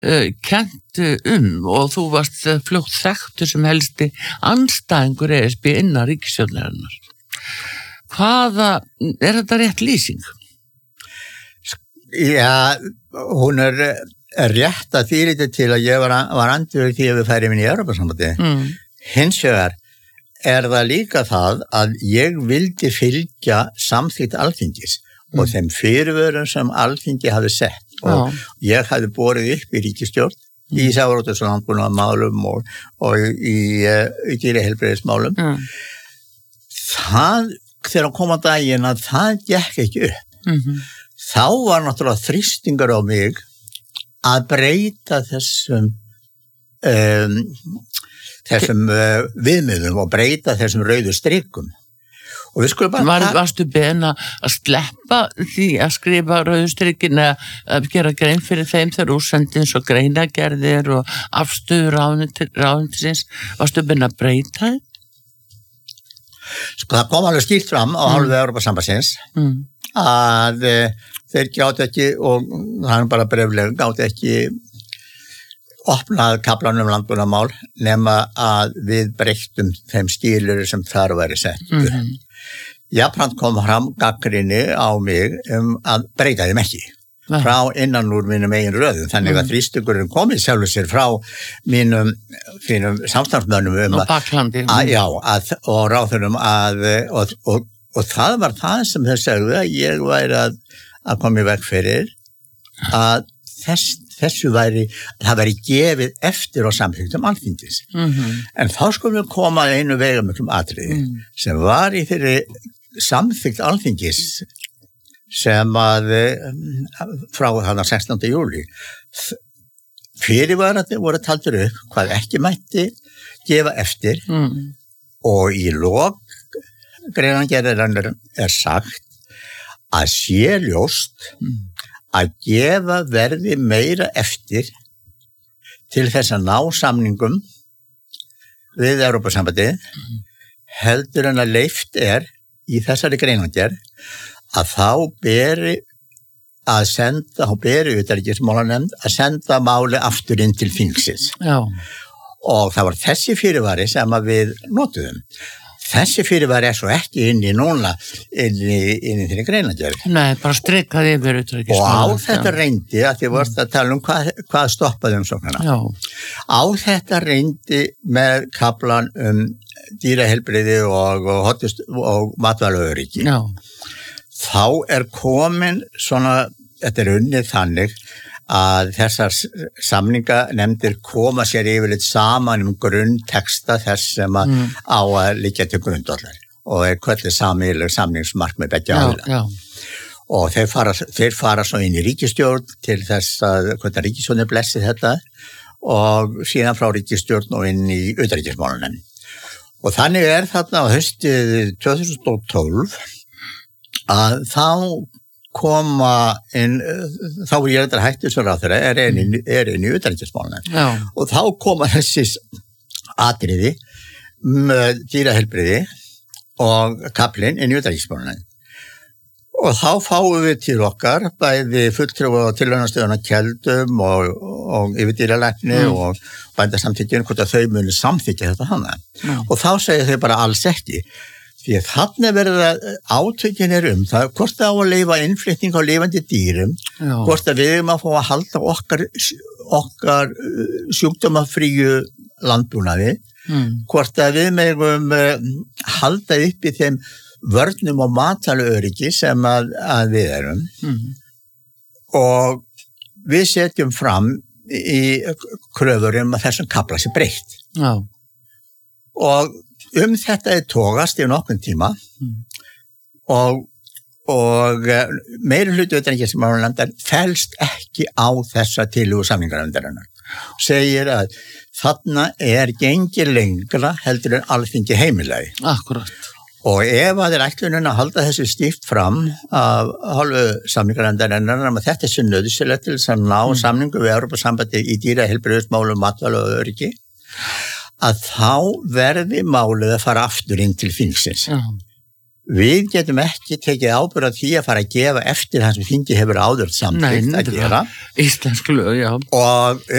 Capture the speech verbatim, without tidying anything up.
uh, kennt um og þú varst uh, fljótt þekktur sem helsti andstæðingur E S B innan ríkisstjórnarinnar. Hvaða, er þetta rétt lýsing? Já, hún er rétt að því lítið til að ég var, var andvígur því að við færum inn í Evrópusambandið. Mm. Hins vegar er það líka það að ég vildi fylgja samþykkt Alþingis mm. og þeim fyrirvörum sem Alþingi hafi sett og Já. Ég hafi borið upp í ríkisstjórn mm. í sjávarútvegs- og landbúnaðarmálum og, og í, í dýraheilbrigðismálum. Mm. Það, þegar kom að daginn að það gekk ekki upp. Mm-hmm. Þá var náttúrulega þrýstingar á mig að breyta þessum um, þessum uh, viðmiðum og breyta þessum rauðu strikum. Og við skulum bara... Var, varstu beðin að sleppa því að skrifa rauðu strikin eða að gera grein fyrir þeim þegar úrsendins og greinagerðir og afstöðu ráðuneytisins? Varstu beðin að breyta þeim? Sko það kom alveg skýrt fram á hálfu mm. Evrópusambandsins mm. að e, þeir gátu ekki og það er bara breflega gátu ekki opnað kaflanum landbúnaðarmál nema að við breyttum þeim skilur sem þar væri settur. Mm-hmm. Jafnframt kom fram gagnrýni á mig um að breyta þeim ekki Nei. Frá innan úr mínum eigin röðum þannig að mm. þrýstingurinn komið sjálfur sér frá mínum, mínum samstarfsmönnum um og baklandi að, já, að, og ráðurum að og, og, og það var það sem þeir segðu að ég væri að, að koma í veg fyrir að þess, þessu væri það væri gefið eftir á samþykktum Alþingis mm-hmm. en þá skulum við koma að einu veigamöklum atriði mm. sem var í þeirri samþykkt Alþingis sem að frá þarna sextánda júlí fyrirvarandi voru taldir upp hvað ekki mætti gefa eftir mm. og í lok greinargerðarinnar er sagt að sé ljóst mm. að gefa verði meira eftir til þess að ná samningum við Evrópusambandið mm. heldur en að leyft er í þessari greinargerð að þá beri að senda, þá beri utanríkismálanefnd að senda máli aftur inn til þingsins. Já. Og það var þessi fyrirvari sem að við notuðum. Þessi fyrirvari er svo ekki inn í núna, inn í, inn í þeirri greinargerð. Nei, bara strikaði yfir utanríkismálanefnd. Og á þetta reyndi, að þið vorst að tala um hvað, hvað stoppaði umsóknina. Já. Á þetta reyndi með kaflan um dýraheilbrigði og, og, og, og matvælaöryggi. Já. Þá er komin svona, þetta er unnið þannig að þessar samninganefndir koma sér yfirleitt saman um grunnteksta þess sem að mm. á að liggja til grundvallar og er kvöldið sameiginleg samningsmarkmið beggja aðila. Og þeir fara, þeir fara svo inn í ríkisstjórn til þess að hvernig ríkisstjórnir blessi þetta og síðan frá ríkisstjórn og inn í utanríkismálanefnd. Og þannig er þarna á haustið tvö þúsund og tólf að þá koma inn, þá er ég þetta hættu sem ráð þeirra, er einu, er einu utanríkismálanefnd. Og þá koma þessi atriði með dýraheilbrigði og kaflinn inn í utanríkismálanefnd. Og þá fáum við til okkar bæði fulltrúa og tilraunastöðuna Keldum og, og yfirdýralækni mm. og bændasamþykjun hvort að þau muni samþykja þetta hana. Mm. Og þá segja þau bara alls ekki. Því að þarna verða átökin er um það, hvort það á að leyfa innflytting á lifandi dýrum, Já. Hvort að við erum að fá að halda okkar, okkar sjúkdómafríu landbúnaði, mm. hvort að við megum halda upp í þeim vörnum og matvælaöryggi sem að, að við erum. Mm. Og við setjum fram í kröfur um að þessum kafla sé breytt. Já. Og um þetta er tógast í nokkun tíma mm. og, og meiri hluti utanríkismálanefndar fellst ekki á þessa tillögu samninganefndarinnar. Segir að þarna er gengið lengra heldur en Alþingi heimilaði. Akkurat. Og ef að þeir ætlunin að halda þessu stíft fram af hálfu samninganefndarinnar að þetta er svo nauðsynlegt til þess að ná mm. samningu við Evrópusambandið í dýraheilbrigðismálum, matvæla og öryggi að þá verði málið að fara aftur inn til þingsins. Já. við getum ekki tekið ábyrgð á því að fara að gefa eftir það sem þingi hefur áður samþykkt að gera. Íslensku lög, já. Og